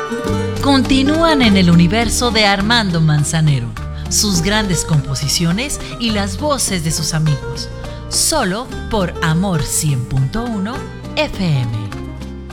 Continúan en el universo de Armando Manzanero, sus grandes composiciones y las voces de sus amigos, solo por Amor 100.1 FM.